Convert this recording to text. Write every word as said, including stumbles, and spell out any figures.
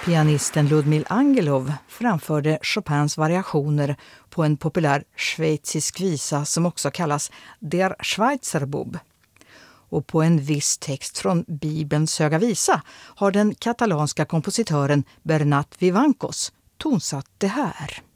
Pianisten Ludmil Angelov framförde Chopins variationer på en populär schweizisk visa som också kallas Der Schweizerbub. Och på en viss text från Bibelns höga visa har den katalanska kompositören Bernat Vivancos tonsatt det här.